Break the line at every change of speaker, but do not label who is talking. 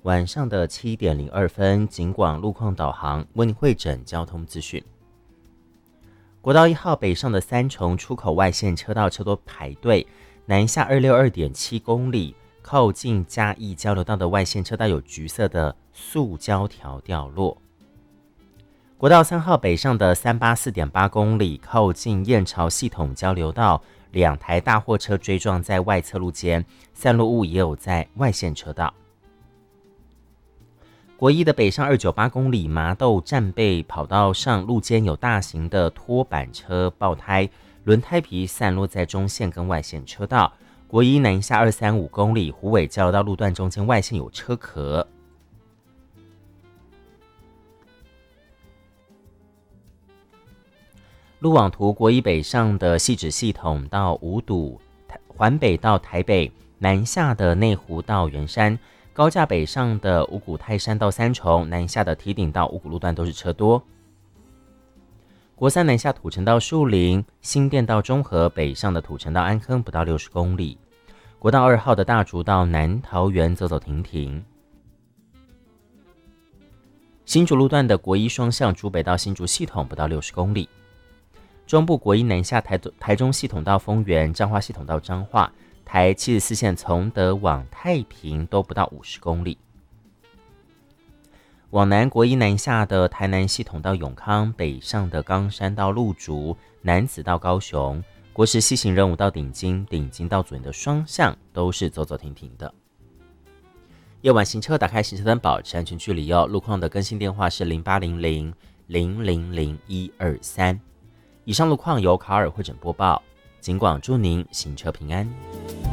晚上的7点02分，警广路况导航为您汇整交通资讯。国道1号北上的三重出口外线车道车多排队，南下262.7公里，靠近嘉义交流道的外线车道有橘色的塑胶条掉落。国道3号北上的384.8公里，靠近燕巢系统交流道，两台大货车追撞在外侧路间，散落物也有在外线车道。国一的北上298公里，麻豆站背跑道上路间有大型的拖板车爆胎，轮胎皮散落在中线跟外线车道。国一南下235公里，虎尾交流道路段中间外线有车壳。路网图国一北上的汐止系统到五堵，环北到台北，南下的内湖到圆山。高架北上的五股泰山到三重，南下的堤顶到五股路段都是车多。国三南下土城到树林，新店到中和，北上的土城到安坑不到60公里。国道2号的大竹到南桃园走走停停。新竹路段的国一双向竹北到新竹系统不到60公里。中部国一南下台中系统到丰原，彰化系统到彰化。台74线从德往太平都不到50公里。往南国一南下的台南系统到永康，北上的冈山到鹿竹，楠梓到高雄，国十西行人武到顶金，顶金到左营的双向都是走走停停的。夜晚行车打开行车灯，保持安全距离哦。路况的更新电话是0800-000-123。以上路况由卡尔汇整播报，警广祝您行车平安。